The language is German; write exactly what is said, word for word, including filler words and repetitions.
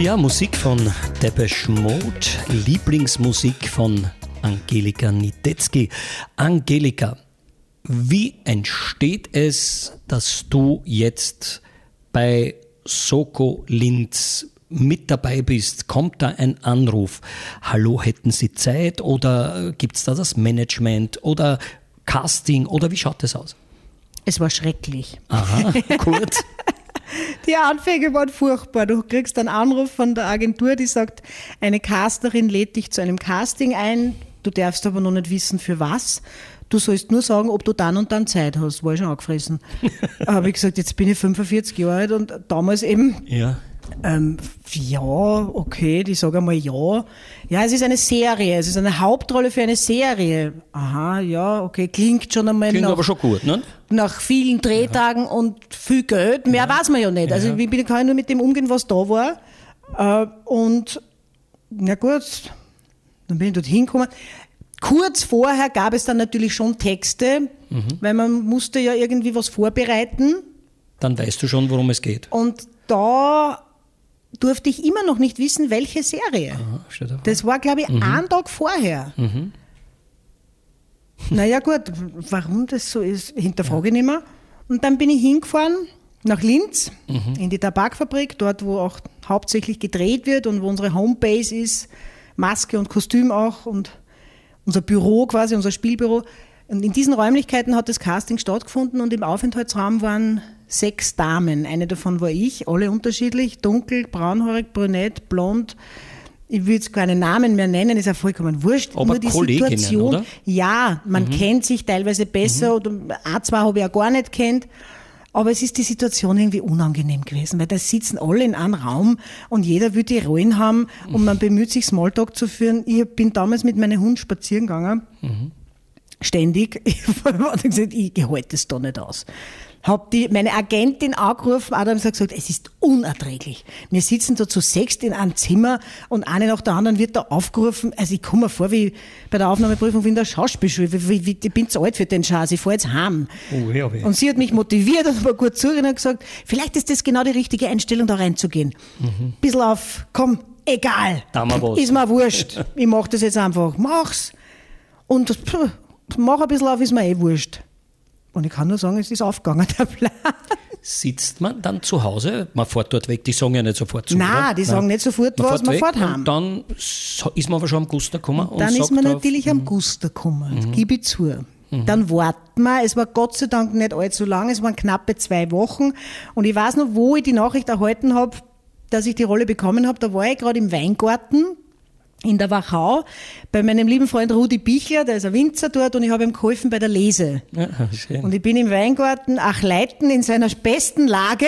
Ja, Musik von Depeche Mode, Lieblingsmusik von Angelika Niedzicki. Angelika, wie entsteht es, dass du jetzt bei Soko Linz mit dabei bist? Kommt da ein Anruf? Hallo, hätten Sie Zeit? Oder gibt es da das Management oder Casting? Oder wie schaut das aus? Es war schrecklich. Aha, gut. Die Anfänge waren furchtbar. Du kriegst einen Anruf von der Agentur, die sagt, eine Casterin lädt dich zu einem Casting ein, du darfst aber noch nicht wissen, für was. Du sollst nur sagen, ob du dann und dann Zeit hast. War ich schon angefressen. Da habe ich gesagt, jetzt bin ich fünfundvierzig Jahre alt und damals eben, Ja. ähm, ja, okay, ich sage einmal ja. Ja, es ist eine Serie, es ist eine Hauptrolle für eine Serie. Aha, ja, okay, klingt schon einmal Klingt nach, aber schon gut, ne? nach vielen Drehtagen ja. und viel Geld. Mehr ja. weiß man ja nicht. Also ja. ich bin, kann ja nur mit dem umgehen, was da war. Äh, und na gut, dann bin ich dort hingekommen. Kurz vorher gab es dann natürlich schon Texte, mhm. weil man musste ja irgendwie was vorbereiten. Dann weißt du schon, worum es geht. Und da durfte ich immer noch nicht wissen, welche Serie. Aha, das war, glaube ich, mhm. einen Tag vorher. Mhm. Naja gut, warum das so ist, hinterfrage ich nicht mehr. Und dann bin ich hingefahren nach Linz, mhm. in die Tabakfabrik, dort wo auch hauptsächlich gedreht wird und wo unsere Homebase ist, Maske und Kostüm auch und unser Büro quasi, unser Spielbüro. Und in diesen Räumlichkeiten hat das Casting stattgefunden und im Aufenthaltsraum waren sechs Damen. Eine davon war ich, alle unterschiedlich, dunkel, braunhaarig, brünett, blond. Ich will jetzt keine Namen mehr nennen, ist ja vollkommen wurscht. Aber nur die Situation. Oder? Ja, man mhm. kennt sich teilweise besser mhm. oder ein, zwei habe ich auch gar nicht kennt. Aber es ist die Situation irgendwie unangenehm gewesen, weil da sitzen alle in einem Raum und jeder will die Rollen haben und man bemüht sich, Smalltalk zu führen. Ich bin damals mit meinem Hund spazieren gegangen, mhm. ständig. Ich habe gesagt, ich halte das da nicht aus. Habe die, meine Agentin angerufen, Adam hat gesagt, es ist unerträglich. Wir sitzen da zu sechst in einem Zimmer und eine nach der anderen wird da aufgerufen. Also ich komme mir vor wie bei der Aufnahmeprüfung wie in der Schauspielschule. Wie, wie, wie, ich bin zu alt für den Scheiß, ich fahre jetzt heim. Oh, ja, und sie hat mich motiviert und war gut zugehört und hat gesagt, vielleicht ist das genau die richtige Einstellung, da reinzugehen. Mhm. Bisschen auf, komm, egal, ist mir wurscht. Ich mach das jetzt einfach, mach's. Und pff, mach ein bisschen auf, ist mir eh wurscht. Und ich kann nur sagen, es ist aufgegangen, der Plan. Sitzt man dann zu Hause? Man fährt dort weg, die sagen ja nicht sofort zu. Nein, oder? die sagen Nein. nicht sofort man was, fährt man weg fährt heim. Und dann ist man aber schon am Guster gekommen. Und dann sagt ist man drauf, natürlich am Guster gekommen, das gebe ich zu. Mhm. Dann warten wir, es war Gott sei Dank nicht allzu lang, es waren knappe zwei Wochen. Und ich weiß noch, wo ich die Nachricht erhalten habe, dass ich die Rolle bekommen habe, da war ich gerade im Weingarten in der Wachau bei meinem lieben Freund Rudi Bichler, der ist ein Winzer dort und ich habe ihm geholfen bei der Lese. Ja, schön. Und ich bin im Weingarten Achleiten in seiner besten Lage